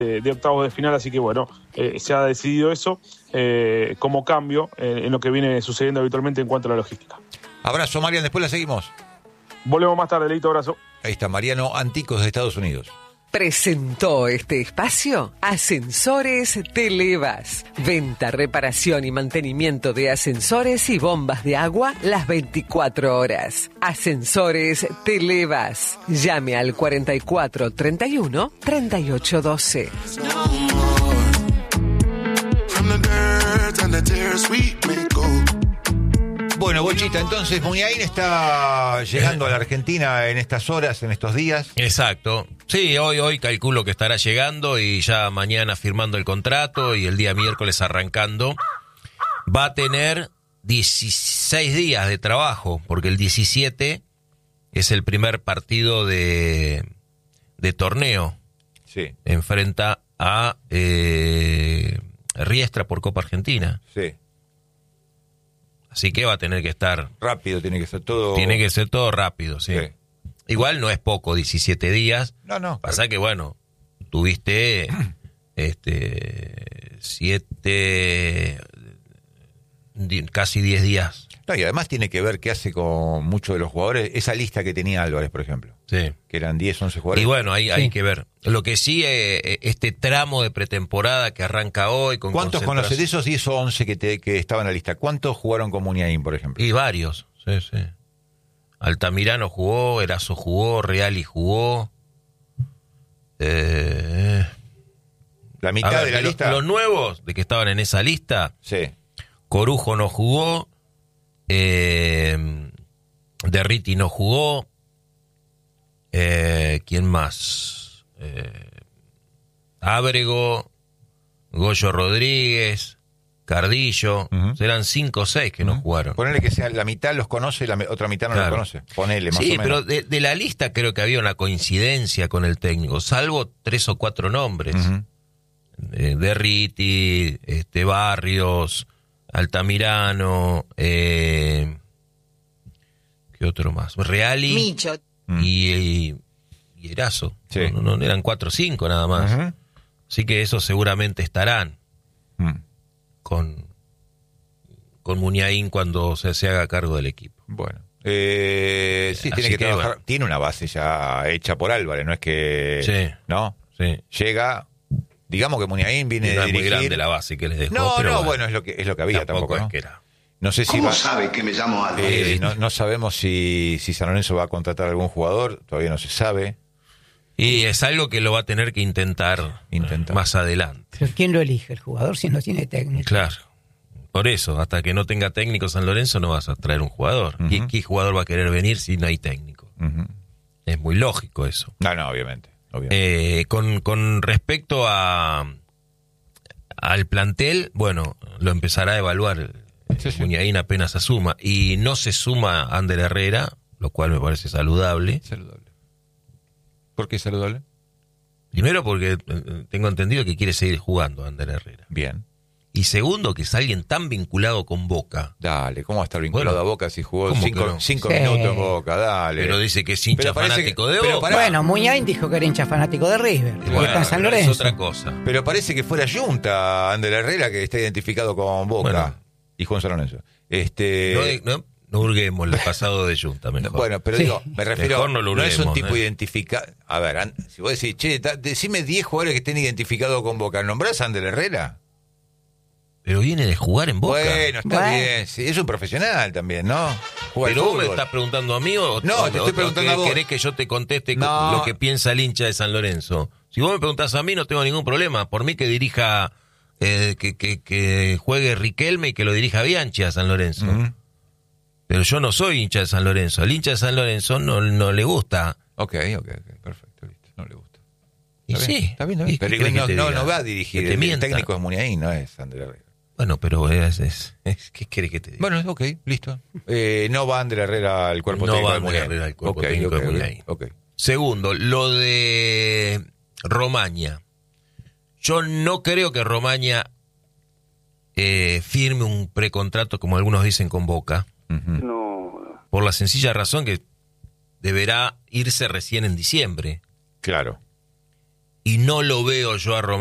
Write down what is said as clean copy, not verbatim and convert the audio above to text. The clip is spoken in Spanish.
de octavos de final, así que bueno, se ha decidido eso como cambio en lo que viene sucediendo habitualmente en cuanto a la logística. Abrazo, Marian, después la seguimos. Volvemos más tarde, Leito, abrazo. Ahí está, Mariano Anticos de Estados Unidos. Presentó este espacio Ascensores Televas. Venta, reparación y mantenimiento de ascensores y bombas de agua las 24 horas. Ascensores Televas. Llame al 44 31 38 12. Bueno, Bochita, entonces Muniain está llegando a la Argentina en estas horas, en estos días. Exacto. Sí, hoy calculo que estará llegando y ya mañana firmando el contrato y el día miércoles arrancando. Va a tener 16 días de trabajo, porque el 17 es el primer partido de torneo. Sí. Enfrenta a Riestra por Copa Argentina. Sí. Así que va a tener que estar... Rápido, tiene que ser todo... Tiene que ser todo rápido, sí. Igual no es poco, 17 días. No. Pasa que, bueno, tuviste 7, casi 10 días. No, y además tiene que ver qué hace con muchos de los jugadores. Esa lista que tenía Álvarez, por ejemplo. Sí. Que eran 10, 11 jugadores. Y bueno, hay que ver. Lo que sí, este tramo de pretemporada que arranca hoy... ¿Cuántos conoces de esos 10 o 11 que estaban en la lista? ¿Cuántos jugaron con Muniain, por ejemplo? Y varios, sí. Altamirano jugó, Erazo jugó, Reali jugó. La mitad de la lista. Los nuevos de que estaban en esa lista. Sí. Corujo no jugó. Derriti no jugó. ¿Quién más? Ábrego, Goyo Rodríguez, Cardillo. Eran 5 o 6 que no jugaron. Ponele que sea la mitad los conoce y la otra mitad no los conoce. Ponele, más o menos. Sí, pero de la lista creo que había una coincidencia con el técnico, salvo 3 o 4 nombres. Derriti, Barrios, Altamirano, ¿qué otro más? Reali. Micho. Y Erazo. Sí. No, eran 4 o 5 nada más. Así que esos seguramente estarán con Muniain cuando se haga cargo del equipo. Bueno. Sí, tiene que trabajar. Bueno. Tiene una base ya hecha por Álvarez, no es que... Sí. ¿No? Sí. Llega... Digamos que Muniain viene no de dirigir... es muy grande la base que les dejó. No, bueno, es lo que había tampoco, ¿no? Es que era. No sé si ¿Cómo sabe que me llamo Álvarez? no sabemos si San Lorenzo va a contratar a algún jugador, todavía no se sabe. Y es algo que lo va a tener que intentar. Más adelante. ¿Pero quién lo elige? El jugador si no tiene técnico. Claro. Por eso, hasta que no tenga técnico San Lorenzo no vas a traer un jugador. ¿Qué jugador va a querer venir si no hay técnico? Es muy lógico eso. No, obviamente. Con respecto al plantel, bueno, lo empezará a evaluar Muniain apenas asuma. Y no se suma Ander Herrera, lo cual me parece saludable. ¿Por qué saludable? Primero porque tengo entendido que quiere seguir jugando Ander Herrera. Bien. Y segundo, que es alguien tan vinculado con Boca. Dale, ¿cómo va a estar vinculado a Boca si jugó 5 Sí. minutos en Boca? Dale. Pero dice que es hincha fanático de Boca. Bueno, Muniain dijo que era hincha fanático de River. Bueno, y está en San Lorenzo. es otra cosa. Pero parece que fuera Junta Ander Herrera, que está identificado con Boca. Bueno. Y Juan San Lorenzo. No hurguemos el pasado de Junta, mejor. Bueno, pero digo, me refiero, no es un tipo identificado. A ver, si vos decís, decime 10 jugadores que estén identificados con Boca, ¿nombrás a Ander Herrera? Pero viene de jugar en Boca. Bueno, está bien. Sí, es un profesional también, ¿no? Pero vos me estás preguntando a mí o no, te estoy preguntando a vos. ¿Querés que yo te conteste lo que piensa el hincha de San Lorenzo? Si vos me preguntás a mí, no tengo ningún problema. Por mí que dirija, que juegue Riquelme y que lo dirija Bianchi a San Lorenzo. Pero yo no soy hincha de San Lorenzo. Al hincha de San Lorenzo no le gusta. Ok, perfecto, listo. No le gusta. Está bien. Pero no va a dirigir. El técnico es Muniain, no es Ander Herrera. Bueno, pero ¿qué querés que te diga? Bueno, ok, listo. No va Ander Herrera al cuerpo técnico de Muniain. No va Ander Herrera al cuerpo técnico de Muniain. Okay. Segundo, lo de Romaña. Yo no creo que Romaña firme un precontrato, como algunos dicen, con Boca. No. Por la sencilla razón que deberá irse recién en diciembre. Claro. y no lo veo yo a Román